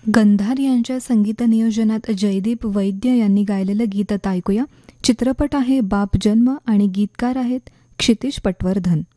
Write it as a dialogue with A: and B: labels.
A: गंधार यांच्या संगीत नियोजनात जयदीप वैद्य यांनी गायलेलं गीत आता ऐकूया. चित्रपट आहे बाप जन्म आणि गीतकार आहेत क्षितिज पटवर्धन.